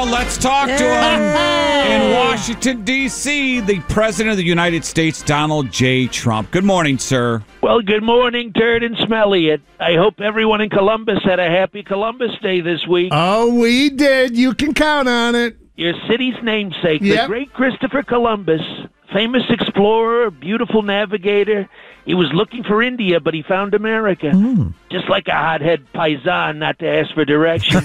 Well, let's talk to him. In Washington, D.C., the President of the United States, Donald J. Trump. Good morning, sir. Well, good morning, Turd and Smelly. I hope everyone in Columbus had a happy Columbus Day this week. Oh, we did. You can count on it. Your city's namesake, Yep. the great Christopher Columbus, famous explorer, beautiful navigator. He was looking for India, but he found America. Just like a hothead paisan, not to ask for directions.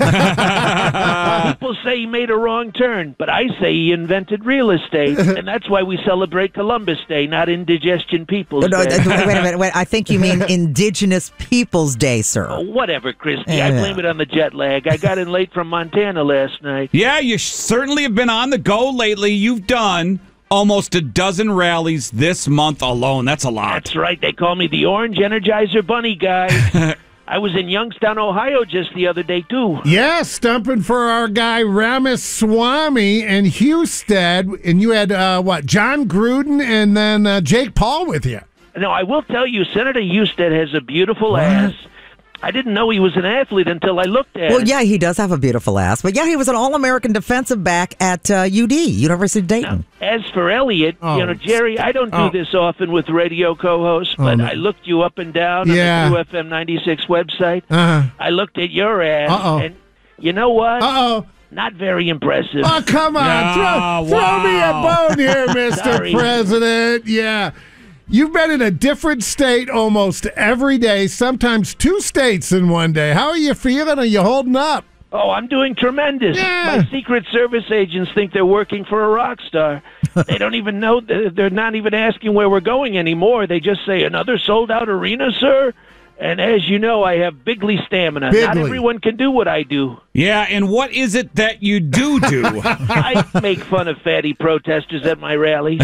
People say he made a wrong turn, but I say he invented real estate, and that's why we celebrate Columbus Day, not Indigestion Peoples No, Day. wait a minute. I think you mean Indigenous Peoples Day, sir. Oh, whatever, Christy. I blame it on the jet lag. I got in late from Montana last night. Yeah, you certainly have been on the go lately. You've done almost a dozen rallies this month alone. That's a lot. That's right. They call me the Orange Energizer Bunny guy. I was in Youngstown, Ohio just the other day, too. Yeah, stumping for our guy Ramaswamy and Husted. And you had, John Gruden and then Jake Paul with you. Now, I will tell you, Senator Husted has a beautiful ass. I didn't know he was an athlete until I looked at Well, it. yeah, he does have a beautiful ass. But yeah, he was an All-American defensive back at UD, University of Dayton. As for Elliot, Jerry, I don't do this often with radio co-hosts, but I looked you up and down on the QFM 96 website. I looked at your ass, and you know what? Not very impressive. Oh, come on. Throw me a bone here, Mr. Sorry. President. Yeah. You've been in a different state almost every day, sometimes two states in one day. How are you feeling? Are you holding up? Oh, I'm doing tremendous. Yeah. My Secret Service agents think they're working for a rock star. They don't even know. They're not even asking where we're going anymore. They just say, another sold-out arena, sir? And as you know, I have bigly stamina. Not Bigly. everyone can do what I do. Yeah, and what is it that you do? I make fun of fatty protesters at my rallies.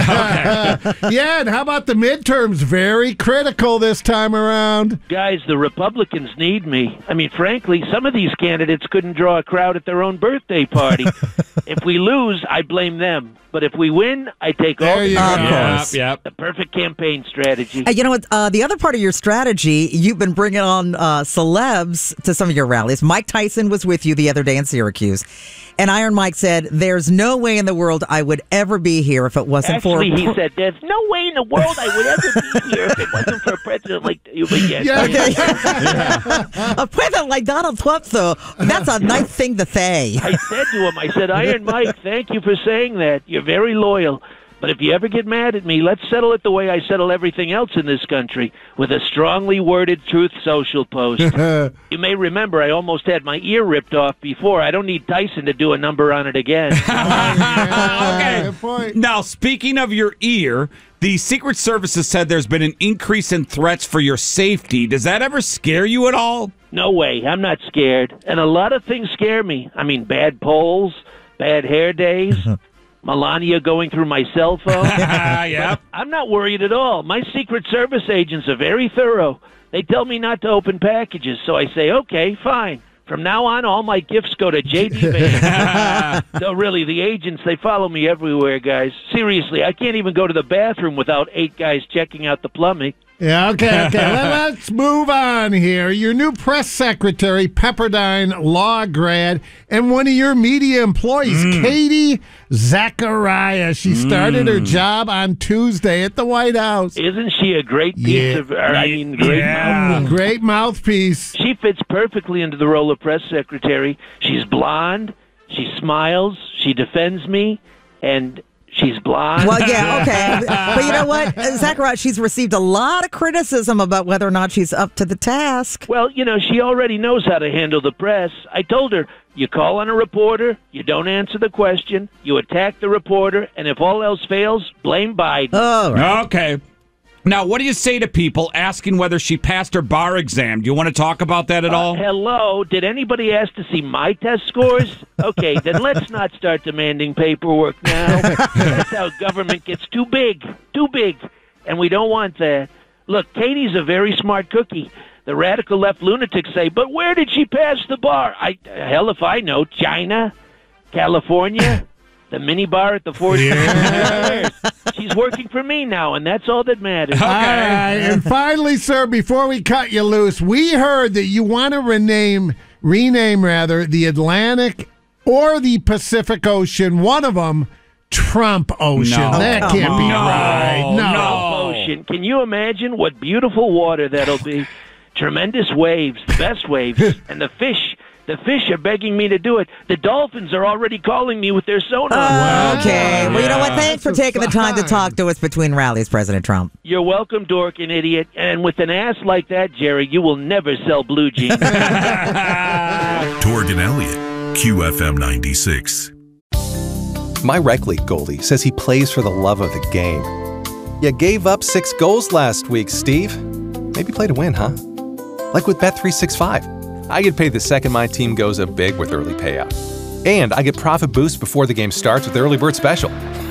Yeah, and how about the midterms? Very critical this time around. Guys, the Republicans need me. I mean, frankly, some of these candidates couldn't draw a crowd at their own birthday party. If we lose, I blame them. But if we win, I take all There the you credit. go. course. Yep. The perfect campaign strategy. You know what? The other part of your strategy, you've been bringing on celebs to some of your rallies. Mike Tyson was with you the other day in Syracuse. And Iron Mike said, there's no way in the world I would ever be here if it wasn't Actually, for... he said, there's no way in the world I would ever be here if it wasn't for a president like you. But yes, Yeah. A president like Donald Trump, though, that's a nice thing to say. I said to him, I said, Iron Mike, thank you for saying that. You're very loyal. But if you ever get mad at me, let's settle it the way I settle everything else in this country, with a strongly worded Truth Social post. You may remember I almost had my ear ripped off before. I don't need Tyson to do a number on it again. Okay. Good point. Now, speaking of your ear, the Secret Service has said there's been an increase in threats for your safety. Does that ever scare you at all? No way. I'm not scared. And a lot of things scare me. I mean, bad polls, bad hair days, Melania going through my cell phone. Yep. I'm not worried at all. My Secret Service agents are very thorough. They tell me not to open packages, so I say, okay, fine. From now on, all my gifts go to J.D. Vance. No, really, the agents, they follow me everywhere, guys. Seriously, I can't even go to the bathroom without 8 guys checking out the plumbing. Yeah, okay. Let's move on here. Your new press secretary, Pepperdine law grad, and one of your media employees, Katie Zachariah. She started her job on Tuesday at the White House. Isn't she a great piece of, great mouthpiece? Great mouthpiece. She fits perfectly into the role of press secretary. She's blonde, she smiles, she defends me, and she's blonde. Well, yeah, okay. But you know what, Zachariah, she's received a lot of criticism about whether or not she's up to the task. Well, you know, she already knows how to handle the press. I told her, you call on a reporter, you don't answer the question, you attack the reporter, and if all else fails, blame Biden. Oh, right. Okay. Now, what do you say to people asking whether she passed her bar exam? Do you want to talk about that at all? Hello, did anybody ask to see my test scores? Okay, then let's not start demanding paperwork now. That's how government gets too big, and we don't want that. Look, Katie's a very smart cookie. The radical left lunatics say, but where did she pass the bar? Hell if I know. China? California? The mini bar at the 40th. She's working for me now, and that's all that matters. All right. And finally, sir, before we cut you loose, we heard that you want to rename the Atlantic or the Pacific Ocean. One of them, Trump Ocean. No. That can't be right. No. Trump Ocean. Can you imagine what beautiful water that'll be? Tremendous waves, the best waves, and the fish. The fish are begging me to do it. The dolphins are already calling me with their sonar. Okay. Well, you know what? Thanks for taking the time to talk to us between rallies, President Trump. You're welcome, dork and idiot. And with an ass like that, Jerry, you will never sell blue jeans. Torg and Elliott, QFM 96. My rec league goalie says he plays for the love of the game. You gave up 6 goals last week, Steve. Maybe play to win, huh? Like with Bet365. I get paid the second my team goes up big with early payout. And I get profit boost before the game starts with the early bird special.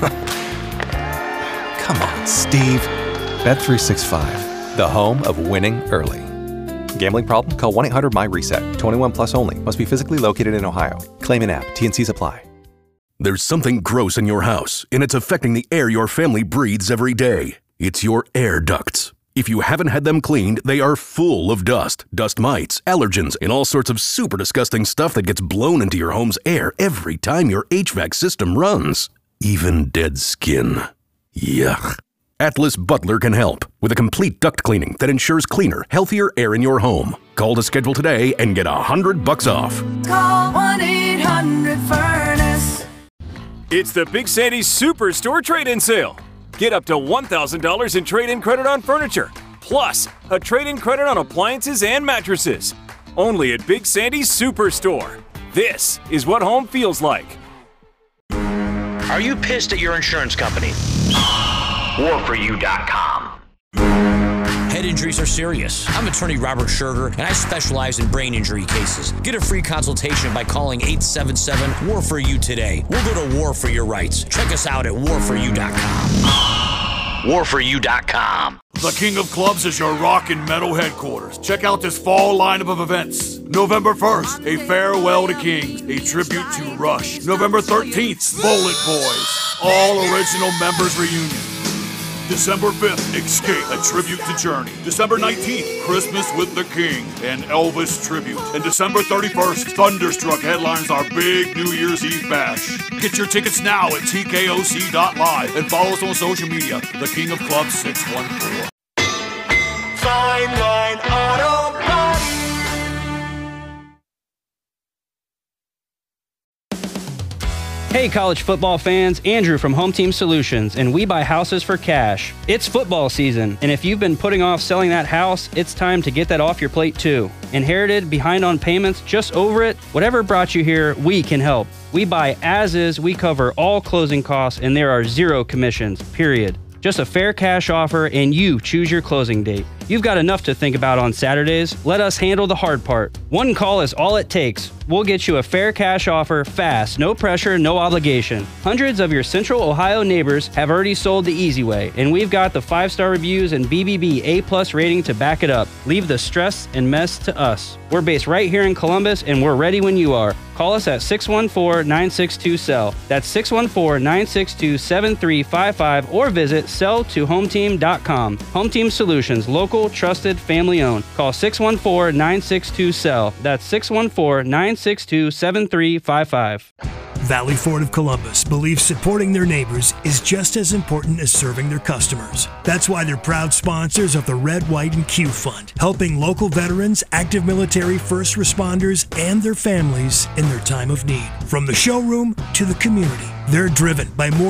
Come on, Steve. Bet365, the home of winning early. Gambling problem? Call 1-800-MY-RESET. 21 plus only. Must be physically located in Ohio. Claim in app. T&Cs apply. There's something gross in your house, and it's affecting the air your family breathes every day. It's your air ducts. If you haven't had them cleaned, they are full of dust, dust mites, allergens, and all sorts of super disgusting stuff that gets blown into your home's air every time your HVAC system runs. Even dead skin. Yuck. Atlas Butler can help with a complete duct cleaning that ensures cleaner, healthier air in your home. Call to schedule today and get $100 off. Call 1-800-FURNACE. It's the Big Sandy's Superstore trade-in sale. Get up to $1,000 in trade-in credit on furniture, plus a trade-in credit on appliances and mattresses. Only at Big Sandy's Superstore. This is what home feels like. Are you pissed at your insurance company? WarForYou.com. Head injuries are serious. I'm attorney Robert Scherger, and I specialize in brain injury cases. Get a free consultation by calling 877-WAR-FOR-YOU today. We'll go to war for your rights. Check us out at WarForYou.com. WarForYou.com. The King of Clubs is your rock and metal headquarters. Check out this fall lineup of events. November 1st, a Farewell to Kings, a tribute to Rush. November 13th, Bullet Boys, all original members reunion. December 5th, Escape, a tribute to Journey. December 19th, Christmas with the King, an Elvis tribute. And December 31st, Thunderstruck headlines our big New Year's Eve bash. Get your tickets now at tkoc.live and follow us on social media, The King of Clubs 614. Fine Line Auto Parts. Hey college football fans, Andrew from Home Team Solutions, and we buy houses for cash. It's football season, and if you've been putting off selling that house, it's time to get that off your plate too. Inherited, behind on payments, just over it? Whatever brought you here, we can help. We buy as is, we cover all closing costs, and there are 0 commissions, period. Just a fair cash offer, and you choose your closing date. You've got enough to think about on Saturdays. Let us handle the hard part. One call is all it takes. We'll get you a fair cash offer fast, no pressure, no obligation. Hundreds of your Central Ohio neighbors have already sold the easy way, and we've got the 5-star reviews and BBB A+ rating to back it up. Leave the stress and mess to us. We're based right here in Columbus, and we're ready when you are. Call us at 614-962-SELL. That's 614-962-7355, or visit sell2hometeam.com. Home Team Solutions, local, trusted, family owned. Call 614-962-SELL. That's 614-962-7355. Valley Ford of Columbus believes supporting their neighbors is just as important as serving their customers. That's why they're proud sponsors of the Red, White, and Q Fund, helping local veterans, active military, first responders, and their families in their time of need. From the showroom to the community, they're driven by more